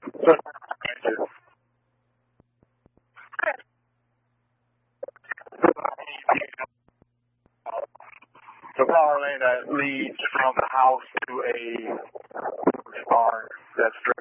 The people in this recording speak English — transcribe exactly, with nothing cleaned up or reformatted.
The power lane that leads from the house to a barn that's